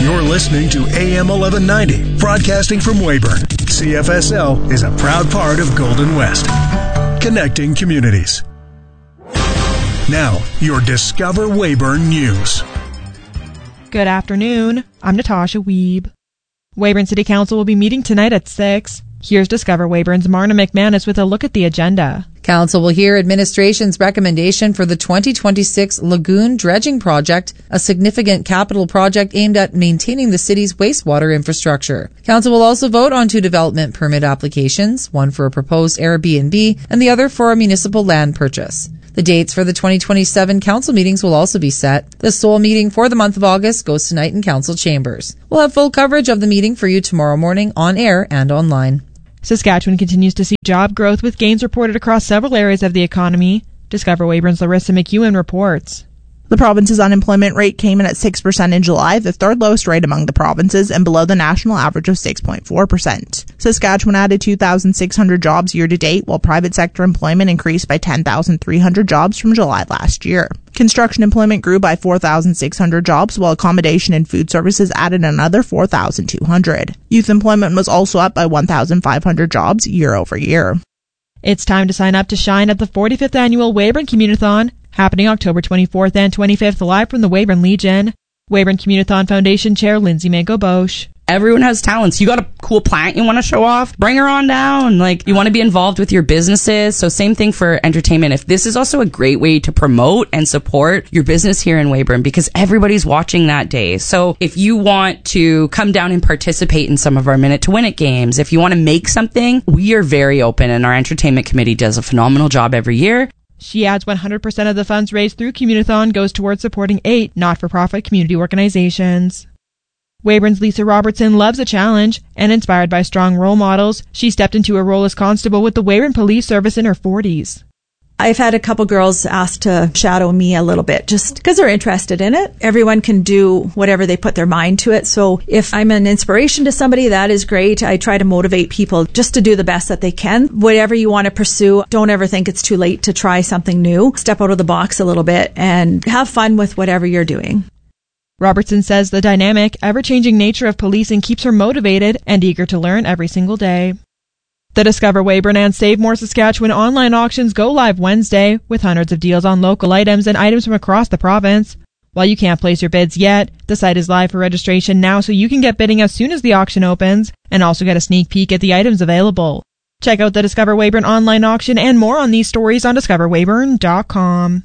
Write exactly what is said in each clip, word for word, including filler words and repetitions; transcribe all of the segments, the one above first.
You're listening to A M eleven ninety, broadcasting from Weyburn. C F S L is a proud part of Golden West, connecting communities. Now, your Discover Weyburn News. Good afternoon. I'm Natasha Wiebe. Weyburn City Council will be meeting tonight at six. Here's Discover Weyburn's Marna McManus with a look at the agenda. Council will hear administration's recommendation for the twenty twenty-six Lagoon Dredging Project, a significant capital project aimed at maintaining the city's wastewater infrastructure. Council will also vote on two development permit applications, one for a proposed Airbnb and the other for a municipal land purchase. The dates for the twenty twenty-seven council meetings will also be set. The sole meeting for the month of August goes tonight in council chambers. We'll have full coverage of the meeting for you tomorrow morning on air and online. Saskatchewan continues to see job growth with gains reported across several areas of the economy. Discover Weyburn's Larissa McEwen reports. The province's unemployment rate came in at six percent in July, the third lowest rate among the provinces and below the national average of six point four percent. Saskatchewan added two thousand six hundred jobs year to date, while private sector employment increased by ten thousand three hundred jobs from July last year. Construction employment grew by four thousand six hundred jobs, while accommodation and food services added another four thousand two hundred. Youth employment was also up by one thousand five hundred jobs year over year. It's time to sign up to shine at the forty-fifth Annual Weyburn Communithon, happening October twenty-fourth and twenty-fifth live from the Weyburn Legion. Weyburn Communithon Foundation Chair Lindsay Mango-Bosch. Everyone has talents. You got a cool plant you want to show off? Bring her on down. Like, you want to be involved with your businesses. So same thing for entertainment. If this is also a great way to promote and support your business here in Weyburn, because everybody's watching that day. So if you want to come down and participate in some of our Minute to Win It games, if you want to make something, we are very open, and our entertainment committee does a phenomenal job every year. She adds one hundred percent of the funds raised through Communithon goes towards supporting eight not-for-profit community organizations. Weyburn's Lisa Robertson loves a challenge, and inspired by strong role models, she stepped into a role as constable with the Weyburn Police Service in her forties. I've had a couple girls ask to shadow me a little bit just because they're interested in it. Everyone can do whatever they put their mind to it. So if I'm an inspiration to somebody, that is great. I try to motivate people just to do the best that they can. Whatever you want to pursue, don't ever think it's too late to try something new. Step out of the box a little bit and have fun with whatever you're doing. Robertson says the dynamic, ever-changing nature of policing keeps her motivated and eager to learn every single day. The Discover Weyburn and Save More Saskatchewan online auctions go live Wednesday, with hundreds of deals on local items and items from across the province. While you can't place your bids yet, the site is live for registration now, so you can get bidding as soon as the auction opens, and also get a sneak peek at the items available. Check out the Discover Weyburn online auction and more on these stories on discover weyburn dot com.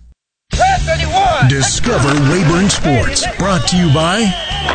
Discover Weyburn Sports, brought to you by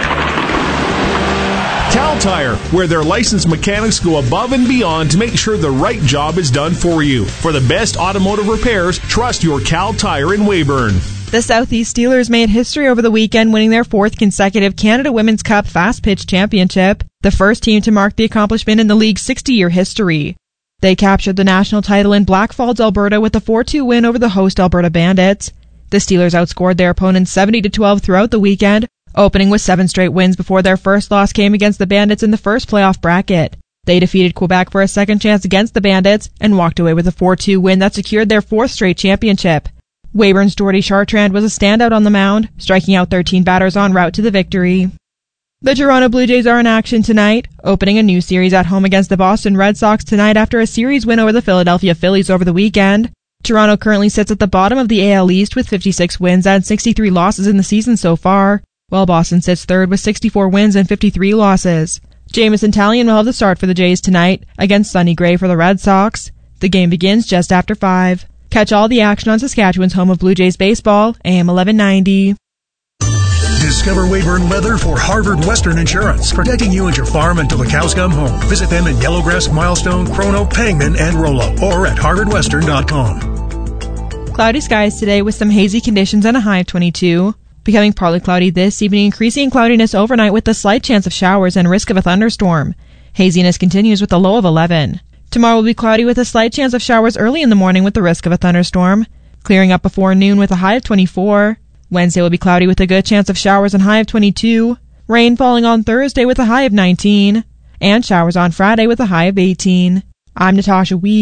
Cal Tire, where their licensed mechanics go above and beyond to make sure the right job is done for you. For the best automotive repairs, trust your Cal Tire in Weyburn. The Southeast Steelers made history over the weekend, winning their fourth consecutive Canada Women's Cup Fast Pitch Championship, the first team to mark the accomplishment in the league's sixty-year history. They captured the national title in Blackfalds, Alberta, with a four two win over the host Alberta Bandits. The Steelers outscored their opponents seventy to twelve throughout the weekend, opening with seven straight wins before their first loss came against the Bandits in the first playoff bracket. They defeated Quebec for a second chance against the Bandits and walked away with a four two win that secured their fourth straight championship. Weyburn's Jordy Chartrand was a standout on the mound, striking out thirteen batters en route to the victory. The Toronto Blue Jays are in action tonight, opening a new series at home against the Boston Red Sox tonight after a series win over the Philadelphia Phillies over the weekend. Toronto currently sits at the bottom of the A L East with fifty-six wins and sixty-three losses in the season so far, while Boston sits third with sixty-four wins and fifty-three losses. Jamison Talion will have the start for the Jays tonight against Sonny Gray for the Red Sox. The game begins just after five. Catch all the action on Saskatchewan's home of Blue Jays baseball, A M eleven ninety. Discover Weyburn Leather for Harvard Western Insurance, protecting you and your farm until the cows come home. Visit them in Yellowgrass, Milestone, Chrono, Pangman, and Rollo, or at harvard western dot com. Cloudy skies today with some hazy conditions and a high of twenty-two. Becoming partly cloudy this evening, increasing in cloudiness overnight with a slight chance of showers and risk of a thunderstorm. Haziness continues with a low of eleven. Tomorrow will be cloudy with a slight chance of showers early in the morning with the risk of a thunderstorm. Clearing up before noon with a high of twenty-four. Wednesday will be cloudy with a good chance of showers and high of twenty-two. Rain falling on Thursday with a high of nineteen. And showers on Friday with a high of eighteen. I'm Natasha Wiebe.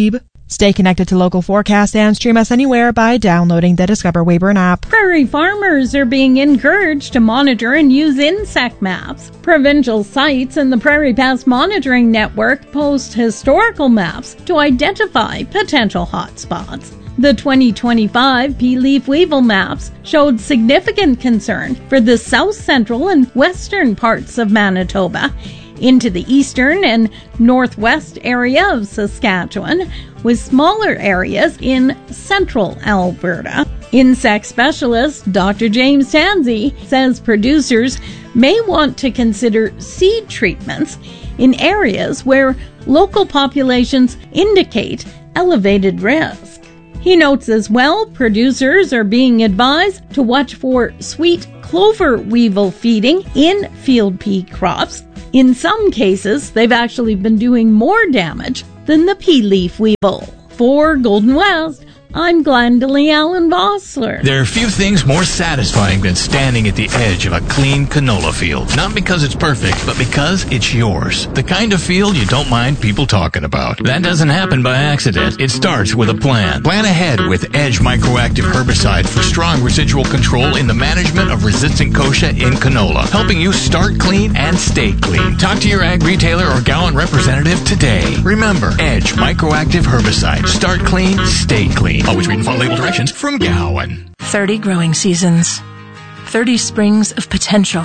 Stay connected to local forecasts and stream us anywhere by downloading the Discover Weyburn app. Prairie farmers are being encouraged to monitor and use insect maps. Provincial sites and the Prairie Pest Monitoring Network post historical maps to identify potential hotspots. The twenty twenty-five pea leaf weevil maps showed significant concern for the south central and western parts of Manitoba, into the eastern and northwest area of Saskatchewan, with smaller areas in central Alberta. Insect specialist Doctor James Tansey says producers may want to consider seed treatments in areas where local populations indicate elevated risk. He notes as well producers are being advised to watch for sweet clover weevil feeding in field pea crops. In some cases, they've actually been doing more damage than the pea leaf weevil. For Golden West, I'm Glendalee Allen Vossler. There are few things more satisfying than standing at the edge of a clean canola field. Not because it's perfect, but because it's yours. The kind of field you don't mind people talking about. That doesn't happen by accident. It starts with a plan. Plan ahead with Edge Microactive Herbicide for strong residual control in the management of resistant kochia in canola, helping you start clean and stay clean. Talk to your ag retailer or Gowan representative today. Remember, Edge Microactive Herbicide. Start clean, stay clean. Always read and follow label directions from Gowan. thirty growing seasons. thirty springs of potential.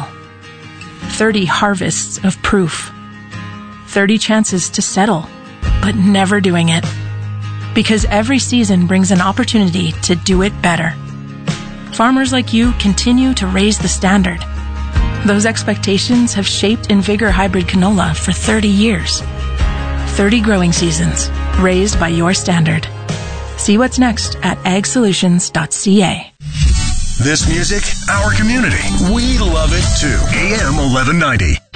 thirty harvests of proof. thirty chances to settle, but never doing it. Because every season brings an opportunity to do it better. Farmers like you continue to raise the standard. Those expectations have shaped InVigor Hybrid Canola for thirty years. thirty growing seasons, raised by your standard. See what's next at ag solutions dot c a. This music, our community. We love it too. A M eleven ninety.